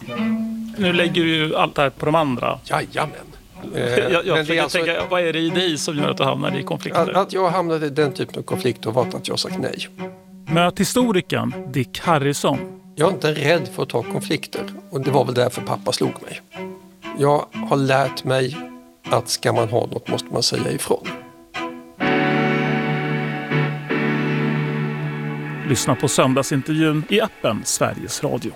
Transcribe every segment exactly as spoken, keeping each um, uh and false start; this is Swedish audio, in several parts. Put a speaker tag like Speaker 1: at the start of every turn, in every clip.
Speaker 1: Nu lägger du ju allt det här på de andra.
Speaker 2: Jajamän.
Speaker 1: Jag, jag
Speaker 2: Men det är alltså,
Speaker 1: tänka, vad är det i dig som gör att du hamnar i konflikter?
Speaker 2: att, att jag hamnade i den typen av konflikter var att jag sagt nej.
Speaker 1: Möt historikern Dick Harrison.
Speaker 2: Jag är inte rädd för att ta konflikter och det var väl därför pappa slog mig. Jag har lärt mig att ska man ha något måste man säga ifrån.
Speaker 1: Lyssna på söndagsintervjun i appen Sveriges Radio.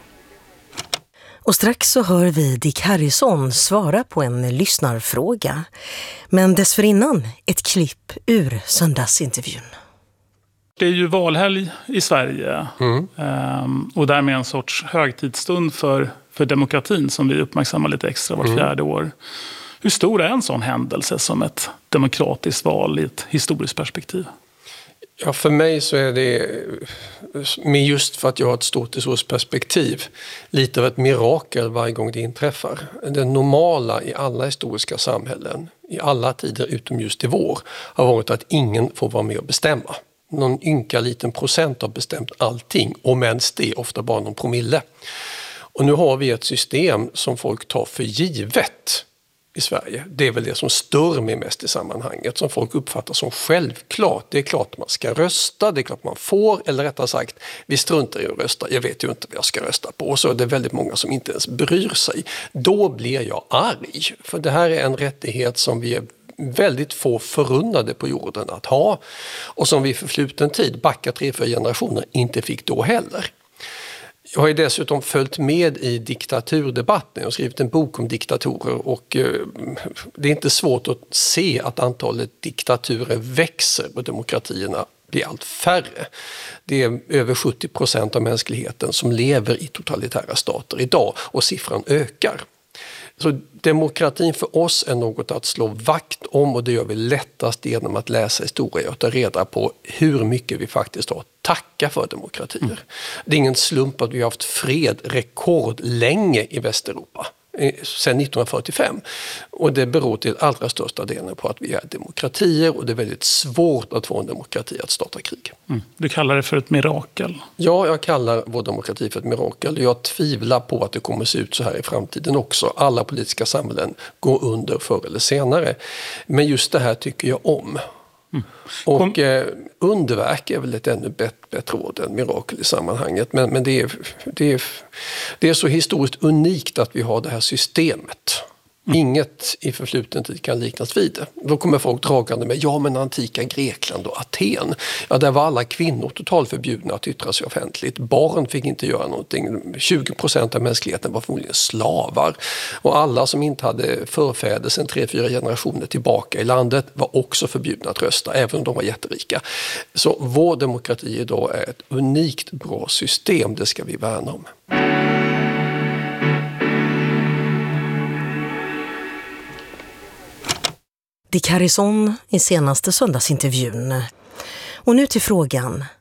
Speaker 3: Och strax så hör vi Dick Harrison svara på en lyssnarfråga. Men dessförinnan ett klipp ur söndagsintervjun.
Speaker 1: Det är ju valhelg i Sverige
Speaker 2: Mm.
Speaker 1: um, och därmed en sorts högtidsstund för, för demokratin som vi uppmärksammar lite extra vart fjärde mm. år. Hur stor är en sån händelse som ett demokratiskt val i ett historiskt perspektiv?
Speaker 2: Ja, för mig så är det, men just för att jag har ett stort historiskt perspektiv, lite av ett mirakel varje gång det inträffar. Det normala i alla historiska samhällen, i alla tider utom just i vår, har varit att ingen får vara med och bestämma. Någon ynka liten procent har bestämt allting, och mens det är ofta bara någon promille. Och nu har vi ett system som folk tar för givet i Sverige. Det är väl det som stör mig mest i sammanhanget, som folk uppfattar som självklart. Det är klart man ska rösta, det är klart man får, eller rättare sagt, vi struntar i att rösta, jag vet ju inte vad jag ska rösta på. Och så är det väldigt många som inte ens bryr sig. Då blir jag arg, för det här är en rättighet som vi är väldigt få förunnade på jorden att ha, och som vi för förfluten tid, backa tre, fyra generationer, inte fick då heller. Jag har ju dessutom följt med i diktaturdebatten och skrivit en bok om diktatorer, och eh, det är inte svårt att se att antalet diktaturer växer och demokratierna blir allt färre. Det är över sjuttio procent av mänskligheten som lever i totalitära stater idag, och siffran ökar. Så demokratin för oss är något att slå vakt om, och det gör vi lättast genom att läsa historia och ta reda på hur mycket vi faktiskt har att tacka för demokratier. Mm. Det är ingen slump att vi har haft fred rekordlänge i Västeuropa sedan nittonhundrafyrtiofem, och det beror till allra största delen på att vi är demokratier, och det är väldigt svårt att få en demokrati att starta krig.
Speaker 1: Mm. Du kallar det för ett mirakel.
Speaker 2: Ja, jag kallar vår demokrati för ett mirakel. Jag tvivlar på att det kommer se ut så här i framtiden också. Alla politiska samhällen går under förr eller senare. Men just det här tycker jag om. Mm. Och eh, underverk är väl ett ännu bättre, bättre ord än mirakel i sammanhanget. Men, men det, är, det, är, det är så historiskt unikt att vi har det här systemet. Mm. Inget i förfluten tid kan liknas vid det. Då kommer folk dragande med, ja men antika Grekland och Aten. Ja, där var alla kvinnor totalt förbjudna att yttra sig offentligt. Barn fick inte göra någonting. tjugo procent av mänskligheten var förmodligen slavar. Och alla som inte hade förfäder sedan tre, fyra generationer tillbaka i landet var också förbjudna att rösta, även om de var jätterika. Så vår demokrati idag är ett unikt bra system, det ska vi värna om.
Speaker 3: Dick Harrison i senaste söndagsintervjun. Och nu till frågan,